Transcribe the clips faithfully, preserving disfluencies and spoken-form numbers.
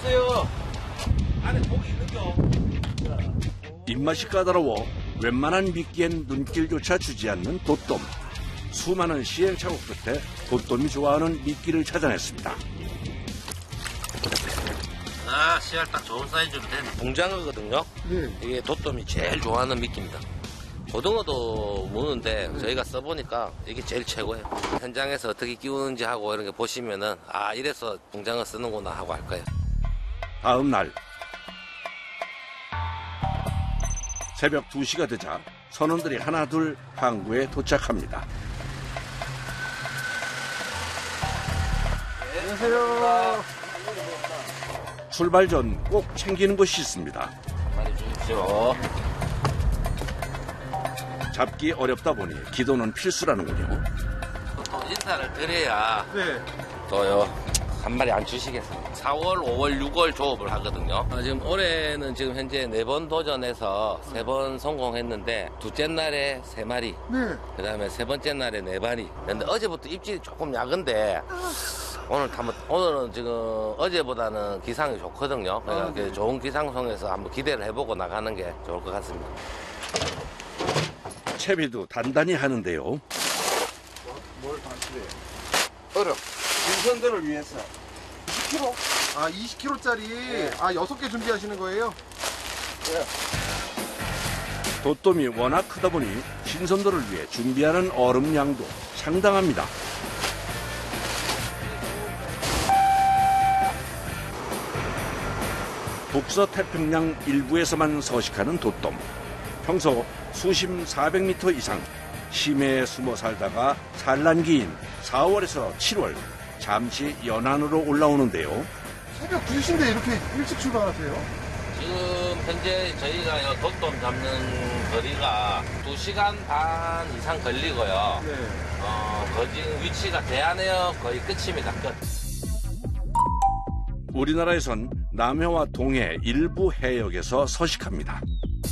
있어요. 안에 고기 있는겨. 입맛이 까다로워 웬만한 미끼엔 눈길조차 주지 않는 돛돔. 수많은 시행착오 끝에 돛돔이 좋아하는 미끼를 찾아냈습니다. 아, 씨알 딱 좋은 사이즈로 된 붕장어거든요. 네. 이게 돛돔이 제일 좋아하는 미끼입니다. 고등어도 무는데 네. 저희가 써보니까 이게 제일 최고예요. 현장에서 어떻게 끼우는지 하고 이런 게 보시면은 아, 이래서 붕장어 쓰는구나 하고 할 거예요. 다음 날 새벽 두 시가 되자 선원들이 하나둘 항구에 도착합니다. 안녕하세요. 출발 전 꼭 챙기는 것이 있습니다. 많이 주십시오. 잡기 어렵다 보니 기도는 필수라는군요. 또 인사를 드려야 네. 또요 한 마리 안 주시겠습니다. 사월, 오월, 유월 조업을 하거든요. 아, 지금 올해는 지금 현재 네 번 도전해서 세 번 성공했는데 둘째 날에 세 마리, 네. 그 다음에 세 번째 날에 네 마리. 근데 어제부터 입질이 조금 약한데 오늘 한번 오늘은 지금 어제보다는 기상이 좋거든요. 그러니까 아, 네. 좋은 기상송에서 한번 기대를 해보고 나가는 게 좋을 것 같습니다. 채비도 단단히 하는데요. 뭘 반출해요? 어렵. 인선들을 위해서. 이십 킬로그램? 아, 이십 킬로그램짜리. 네. 아, 여섯 개 준비하시는 거예요? 네. 돛돔이 워낙 크다 보니 신선도를 위해 준비하는 얼음 양도 상당합니다. 북서태평양 일부에서만 서식하는 돛돔. 평소 수심 사백 미터 이상 심해에 숨어 살다가 산란기인 사월에서 칠월 잠시 연안으로 올라오는데요. 새벽 두 시인데 이렇게 일찍 출발하세요? 지금 현재 저희가 이 돛돔 잡는 거리가 두 시간 반 이상 걸리고요. 네. 어, 거진 위치가 대한해역 거의 끝입니다. 끝. 우리나라에선 남해와 동해 일부 해역에서 서식합니다.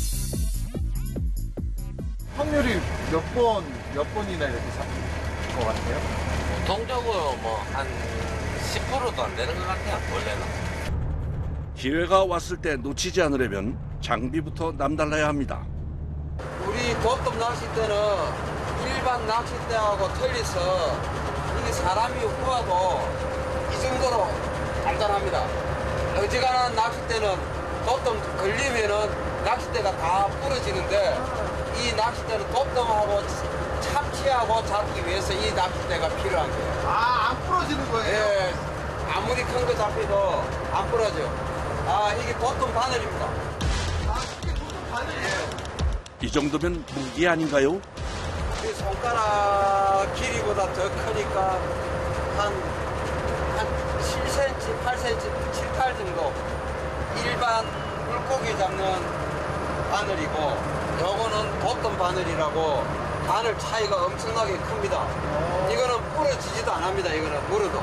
확률이 몇 번, 몇 번이나 이렇게 잡힐 것 같아요? 보통적으로 뭐 한 십 퍼센트도 안 되는 것 같아요, 원래는. 기회가 왔을 때 놓치지 않으려면 장비부터 남달라야 합니다. 우리 돛돔 낚싯대는 일반 낚싯대하고 틀려서 이게 사람이 구워도 이 정도로 단단합니다. 어지간한 낚싯대는 돛돔 걸리면은 낚싯대가 다 부러지는데 이 낚싯대는 돛돔하고 참치하고 잡기 위해서 이 낚싯대가 필요한 거예요. 아, 안 부러지는 거예요? 예, 아무리 큰 거 잡혀도 안 부러져요. 아, 이게 돛돔 바늘입니다. 아, 이게 돛돔 바늘이에요? 이 정도면 무기 아닌가요? 이 손가락 길이보다 더 크니까 한, 한 칠 센티미터, 팔 센티미터, 칠, 팔 정도. 일반 물고기 잡는 바늘이고, 요거는 돛돔 바늘이라고 바늘 차이가 엄청나게 큽니다. 이거는 부러지지도 안 합니다. 이거는 물어도.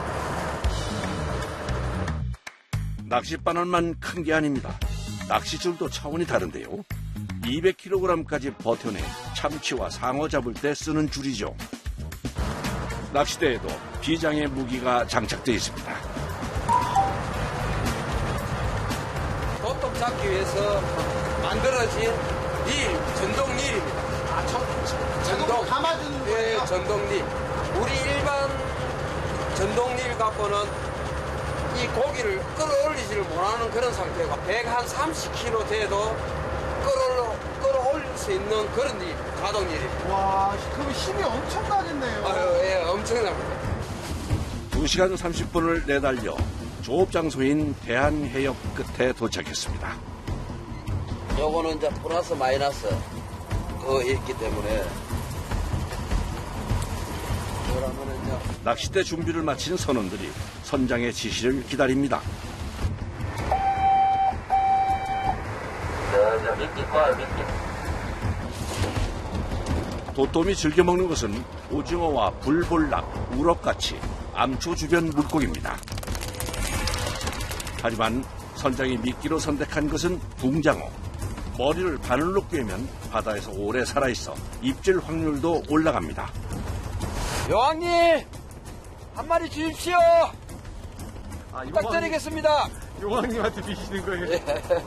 낚싯바늘만 큰 게 아닙니다. 낚시줄도 차원이 다른데요. 이백 킬로그램까지 버텨내 참치와 상어 잡을 때 쓰는 줄이죠. 낚시대에도 비장의 무기가 장착되어 있습니다. 돛돔 잡기 위해서 만들어진 릴, 전동릴입니다. 아, 저, 전동 감아주는 거예요? 예, 전동릴. 우리 일반 전동릴 갖고는 이 고기를 끌어올리지를 못하는 그런 상태가 백삼십 킬로그램 돼도 끌어, 끌어올릴 수 있는 그런 릴, 자동릴입니다. 와, 그럼 힘이 엄청나겠네요. 아유, 예, 엄청납니다. 두 시간 삼십 분을 내달려 조업 장소인 대한해역 끝에 도착했습니다. 요거는 이제 플러스 마이너스 그거 있기 때문에 그러면은 이제 낚싯대 준비를 마친 선원들이 선장의 지시를 기다립니다. 자, 미끼 꺼요, 미끼. 돛돔이 즐겨 먹는 것은 오징어와 불볼락, 우럭같이 암초 주변 물고기입니다. 하지만 선장이 미끼로 선택한 것은 붕장어. 머리를 바늘로 꿰면 바다에서 오래 살아있어 입질 확률도 올라갑니다. 여왕님 한 마리 주십시오. 아, 부탁드리겠습니다. 용왕님한테 비시는 거예요?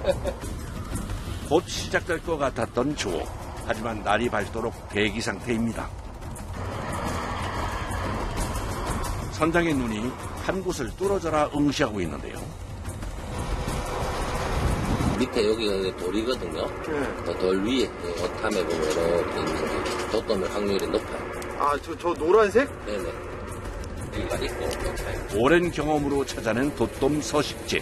곧 시작될 것 같았던 조업. 하지만 날이 밝도록 대기 상태입니다. 선장의 눈이 한 곳을 뚫어져라 응시하고 있는데요. 밑에 여기가 이제 돌이거든요. 네. 그 돌 위에 어탐에 보면 이렇게 있는 게 돛돔의 확률이 높아요. 아, 저, 저 노란색? 네네. 여기가 있고. 오랜 경험으로 찾아낸 돛돔 서식지.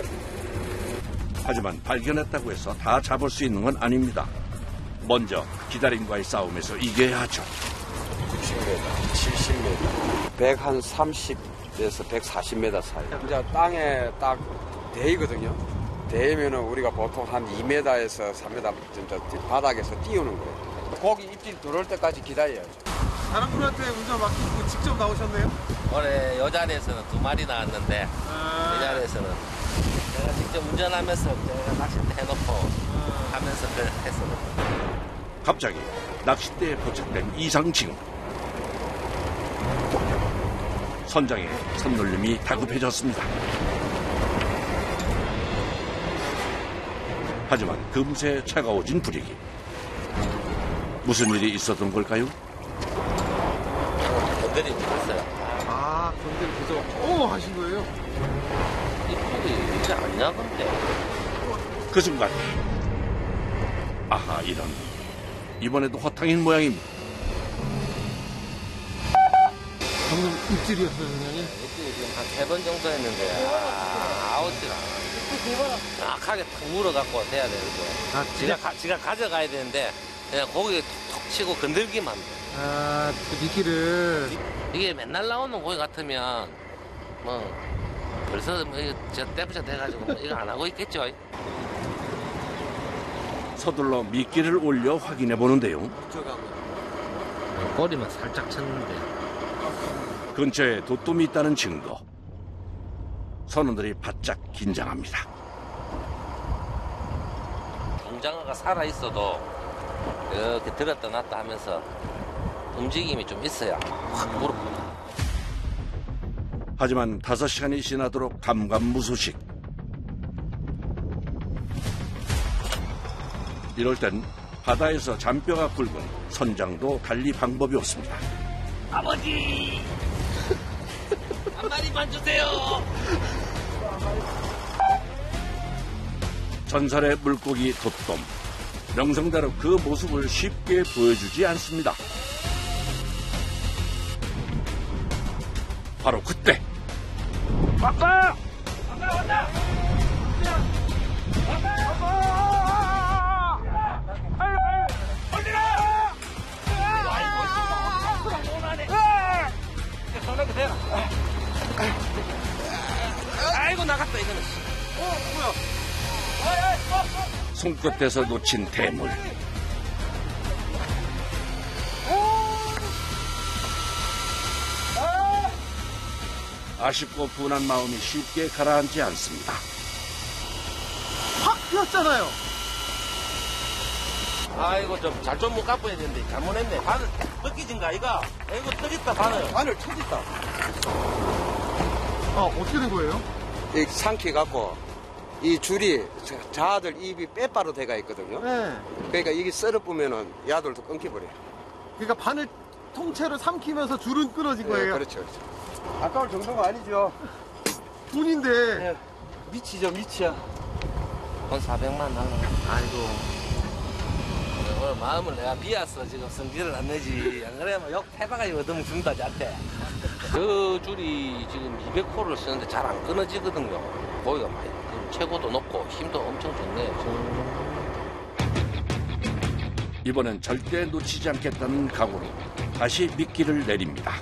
하지만 발견했다고 해서 다 잡을 수 있는 건 아닙니다. 먼저 기다림과의 싸움에서 이겨야 하죠. 육십 미터, 칠십 미터, 백삼십에서 백사십 미터 사이. 이제 땅에 딱 대이거든요. 대이면은 우리가 보통 한 이 미터에서 삼 미터 정도 바닥에서 띄우는 거예요. 고기 입질 들어올 때까지 기다려야죠. 다른 분한테 운전 맡기고 직접 나오셨네요? 올해 요 자리에서는 두 마리 나왔는데 아, 이 자리에서는 제가 직접 운전하면서 제가 낚싯대 해놓고 하면서 했어요. 갑자기 낚싯대에 포착된 이상 징후. 선장의 손놀림이 다급해졌습니다. 하지만 금세 차가워진 분위기. 무슨 일이 있었던 걸까요? 건드리고 있어요. 아, 건들 보죠. 오! 하신 거예요? 이쪽이 이게 아니야 근데. 그 순간 아하 이런 이번에도 허탕인 모양입니다. 방금 입질이었어요, 그냥? 이쪽이 지금 한 세 번 정도 했는데 아, 아웃이라. 정확하게 탁 물어갖고 돼야 되는데. 아, 지가, 가, 지가 가져가야 되는데 그냥 고기 톡 치고 건들기만 돼. 아, 그 미끼를. 이게 맨날 나오는 고기 같으면 뭐 벌써 뭐 이거 저 떼부자 돼가지고 뭐 이거 안 하고 있겠죠. 서둘러 미끼를 올려 확인해 보는데요. 꼬리만 살짝 쳤는데. 근처에 돛돔이 있다는 증거. 선원들이 바짝 긴장합니다. 공장어가 살아 있어도 이렇게 들었다 놨다 하면서 움직임이 좀 있어야 확 물어보다. 하지만 다섯 시간이 지나도록 감감무소식. 이럴 땐 바다에서 잔뼈가 굵은 선장도 달리 방법이 없습니다. 아버지 한 마리만 주세요. 전설의 물고기 돛돔. 명성대로 그 모습을 쉽게 보여주지 않습니다. 바로 그때 왔다! 왔다! 왔다! 아이고 나갔다 이거는. 손끝에서 놓친 대물. 아쉽고 분한 마음이 쉽게 가라앉지 않습니다. 확 휘었잖아요. 아이고 좀 잘 좀 못 갚아야 되는데 잘못했네. 바늘 벗기진가 아이가? 아이고 터졌다 바늘. 바늘 터졌다. 아, 어떻게 된 거예요? 이 상키 갖고 이 줄이 자아들 입이 빼바로 돼가 있거든요. 네. 그러니까 이게 썰어보면은 야들도 끊겨버려요. 그러니까 바늘 통째로 삼키면서 줄은 끊어진 네, 거예요. 그렇죠, 그렇죠. 아까울 정도가 아니죠. 돈인데. 네. 미치죠, 미치야. 돈 사백만 달라. 아이고. 오늘 마음을 내가 비었어. 지금 성질을 안 내지. 안 그래면 욕 패다가 얻으면 준다 저한테. 저 줄이 지금 이백 호를 쓰는데 잘 안 끊어지거든요. 고기가 많이 최고도 높고 힘도 엄청 좋네요. 이번엔 절대 놓치지 않겠다는 각오로 다시 미끼를 내립니다.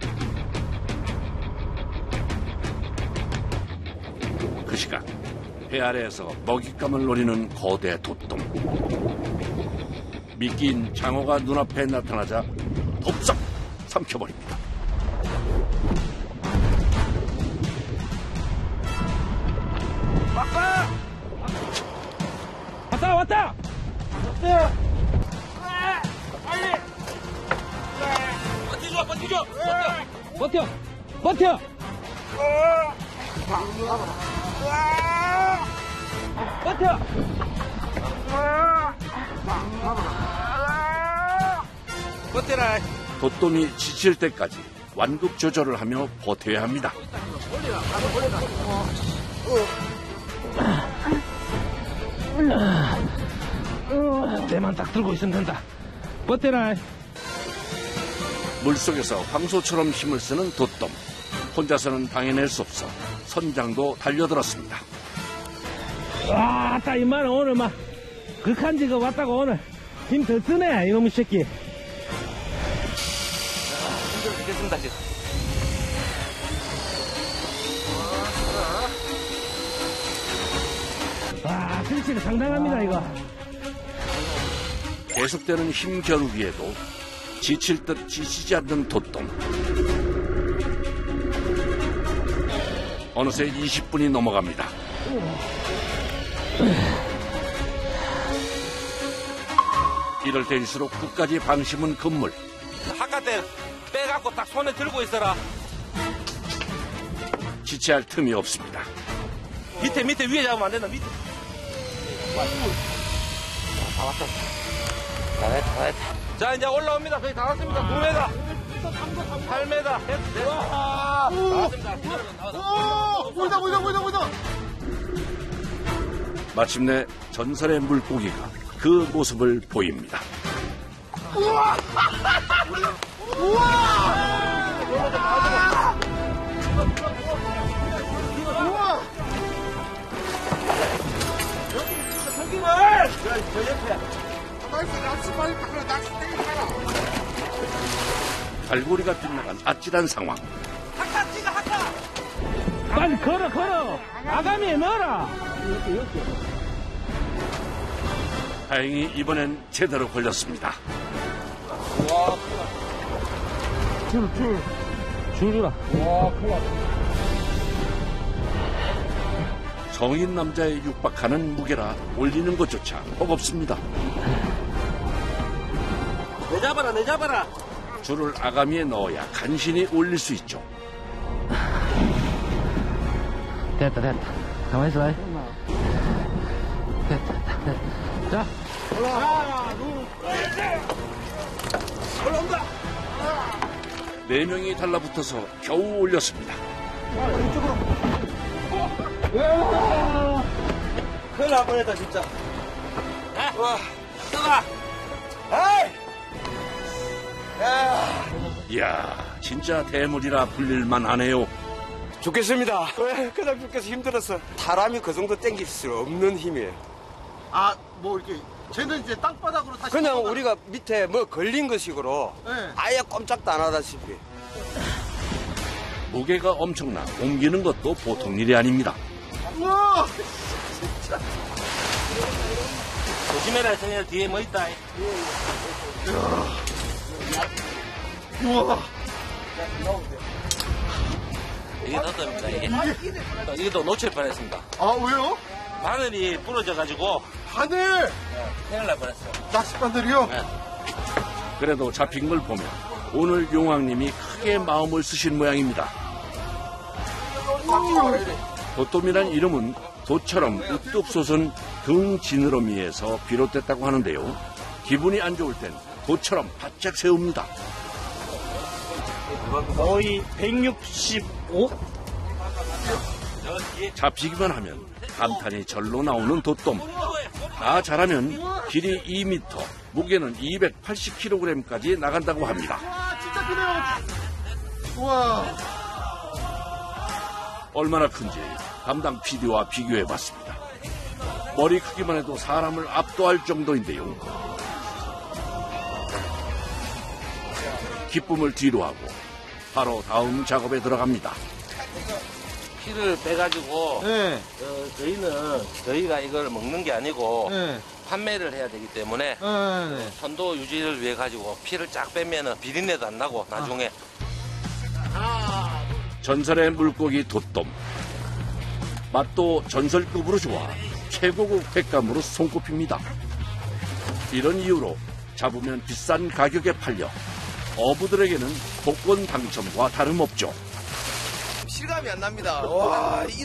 그 시각 배 아래에서 먹잇감을 노리는 거대 돛돔. 미끼인 장어가 눈앞에 나타나자 덥석 삼켜버립니다. 왔다! 왔다 왔다! 버티줘 버티줘. 버텨! 버텨! 버텨! 버텨라! 돛돔이 지칠 때까지 완급 조절을 하며 버텨야 합니다. 내만 딱 들고 있으면 된다. 버텨라! 물속에서 황소처럼 힘을 쓰는 돛돔. 혼자서는 당해낼 수 없어 선장도 달려들었습니다. 와, 딱 이만은 오늘 막 극한 지가 왔다고 오늘 힘 더 쓰네, 이놈의 새끼. 힘들어 죽겠습니다, 지금. 와, 승치가 상당합니다, 이거. 계속되는 힘 겨루기에도 지칠 듯 지치지 않는 돛돔. 어느새 이십 분이 넘어갑니다. 이럴 때일수록 끝까지 방심은 금물. 바깥에 빼갖고 딱 손에 들고 있어라. 지체할 틈이 없습니다. 밑에, 밑에, 위에 잡으면 안 된다, 밑에. 다 왔다. 다 왔다, 다 왔다. 자, 이제 올라옵니다. 거의 다 왔습니다. 구 미터, 팔 미터, 네. 다 왔습니다. 오! 보이다, 보이다, 보이다, 보이다! 마침내 전설의 물고기가 그 모습을 보입니다. 우와! 갈고리가 빗나간 아찔한 상황. 빨리 걸어, 걸어. 아가미에 넣어라. 다행히 이번엔 제대로 걸렸습니다. 줄, 줄. 줄 주라. 와, 큰일 났다. 성인 남자에 육박하는 무게라 올리는 것조차 버겁습니다. 내 잡아라, 내 잡아라. 줄을 아가미에 넣어야 간신히 올릴 수 있죠. 됐다, 됐다. 가만히 있어. 됐다, 됐다, 됐다. 자. 하나, 둘, 셋. 올라온다. 네 명이 달라붙어서 겨우 올렸습니다. 큰일 날 뻔했다, 진짜. 와, 떠가. 에이! 이야, 진짜 대물이라 불릴만 하네요. 죽겠습니다. 왜? 그냥 죽겠어. 힘들었어. 사람이 그 정도 땡길 수 없는 힘이에요. 아, 뭐 이렇게 쟤는 이제 땅바닥으로 다시 그냥 넘어가- 우리가 밑에 뭐 걸린 것식으로 네. 아예 꼼짝도 안 하다시피. 무게가 엄청나 옮기는 것도 보통 일이 아닙니다. 우와! 조심해라, 성현아. 뒤에 뭐 있다. 우와! 이게 떴답니다, 이게. 이게 또 놓칠 뻔했습니다. 아, 왜요? 바늘이 부러져가지고 바늘! 큰일 날 뻔했어요. 낚싯바늘이요? 네. 그래도 잡힌 걸 보면 오늘 용왕님이 크게 마음을 쓰신 모양입니다. 돛돔이란 이름은 돛처럼 으뚝 솟은 등 지느러미에서 비롯됐다고 하는데요. 기분이 안 좋을 땐 돛처럼 바짝 세웁니다. 거의 백육십오? 잡히기만 하면 감탄이 절로 나오는 돛돔. 다 잘하면 길이 이 미터, 무게는 이백팔십 킬로그램까지 나간다고 합니다. 와, 진짜 크네요. 우와. 얼마나 큰지 담당 피디와 비교해봤습니다. 머리 크기만 해도 사람을 압도할 정도인데요. 기쁨을 뒤로하고 바로 다음 작업에 들어갑니다. 피를 빼가지고 네. 어, 저희는 저희가 이걸 먹는 게 아니고 네. 판매를 해야 되기 때문에 네. 네. 선도 유지를 위해 가지고 피를 쫙 빼면은 비린내도 안 나고 나중에 전설의 물고기 돛돔. 맛도 전설급으로 좋아 최고급 횟감으로 손꼽힙니다. 이런 이유로 잡으면 비싼 가격에 팔려 어부들에게는 복권 당첨과 다름없죠. 실감이 안 납니다. 와,